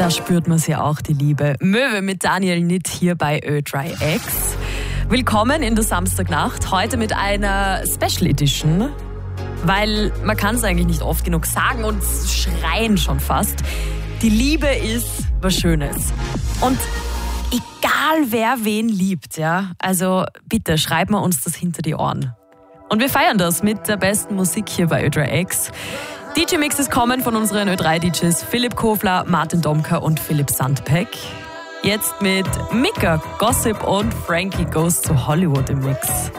Da spürt man ja auch die Liebe. Möwe mit Daniel Nitt hier bei Ö3X. Willkommen in der Samstagnacht, heute mit einer Special Edition, weil man kann es eigentlich nicht oft genug sagen und schreien schon fast. Die Liebe ist was Schönes. Und egal wer wen liebt, ja, also bitte schreiben wir uns das hinter die Ohren. Und wir feiern das mit der besten Musik hier bei Ö3X. DJ-Mixes kommen von unseren Ö3-DJs Philipp Kofler, Martin Domka und Philipp Sandpeck. Jetzt mit Mika, Gossip und Frankie Goes to Hollywood im Mix.